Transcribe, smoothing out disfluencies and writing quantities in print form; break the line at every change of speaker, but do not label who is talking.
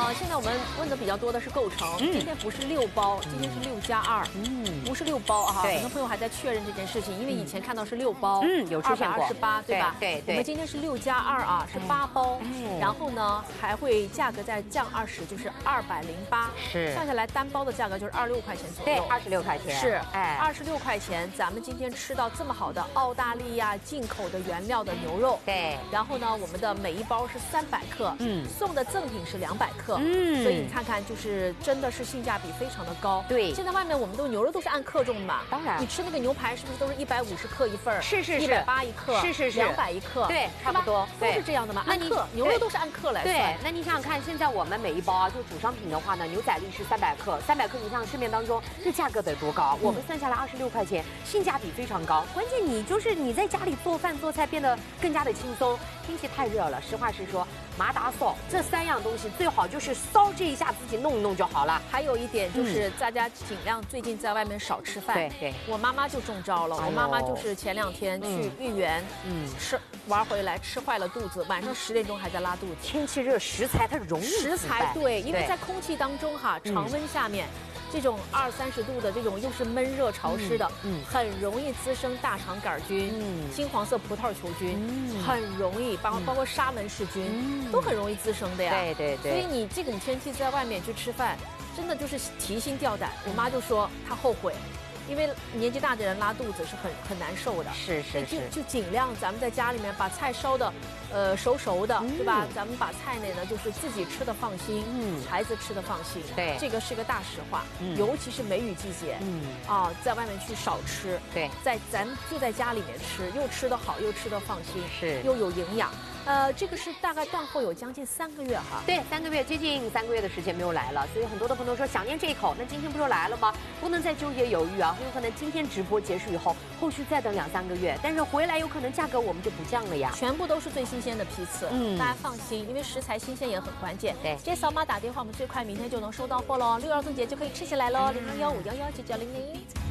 现在我们问的比较多的是构成，今天不是6包，今天是6+2，不是6包啊。很多朋友还在确认这件事情，因为以前看到是6包，
有出现过
228，对吧？
对。
我们今天是6+2啊，是8包，然后呢还会价格再降20，就是208，
是
算下来单包的价格就是26块钱左右，
对，26块钱，
是，26块钱，咱们今天吃到这么好的澳大利亚进口的原料的牛肉，
对，
然后呢，我们的每一包是300克，送的赠品是200克，所以你看看，就是真的是性价比非常的高。
对，
现在外面我们的牛肉都是按克重的嘛，
当然，
你吃那个牛排是不是都是150克一份？
是
，180一克，
是
，200一克，
对，差不多，
都是这样的嘛。按克，牛肉都是按克来算。
对，那你想想看，现在我们每一包啊，就主商品的话呢，牛仔力是300克，300克，你像市面当中这价格得多高？我们算下来26块钱，性价比非常高。关键你在家里做饭做菜变得更加的轻松。天气太热了，实话实说，麻达扫这3样东西最好就是烧这一下自己弄一弄就好了。
还有一点就是大家尽量最近在外面少吃饭。
对，
我妈妈就中招了。我妈妈就是前2天去豫园，玩回来吃坏了肚子，晚上10点钟还在拉肚子。
天气热，食材它容易
食材对，因为在空气当中哈，常温下面。这种20-30度的这种又是闷热潮湿的，很容易滋生大肠杆菌、金黄色葡萄球菌，很容易包括沙门氏菌，都很容易滋生的呀。
对。
所以你这种天气在外面去吃饭，真的就是提心吊胆。我妈就说她后悔。因为年纪大的人拉肚子是很难受的，
是，
就尽量咱们在家里面把菜烧的，熟的，对吧？咱们把菜呢就是自己吃的放心，孩子吃的放心，
对，
这个是个大实话，尤其是梅雨季节，在外面去少吃，
对，
咱就在家里面吃，又吃得好，又吃得放心，
是，
又有营养。这个是大概断后有将近3个月哈，
对，3个月，接近3个月的时间没有来了，所以很多的朋友说想念这一口，那今天不就来了吗？不能再纠结犹豫啊，很有可能今天直播结束以后，后续再等2-3个月，但是回来有可能价格我们就不降了呀，
全部都是最新鲜的批次，大家放心，因为食材新鲜也很关键。
对，
直接扫码打电话，我们最快明天就能收到货喽，6月赠节就可以吃起来喽，00151199001。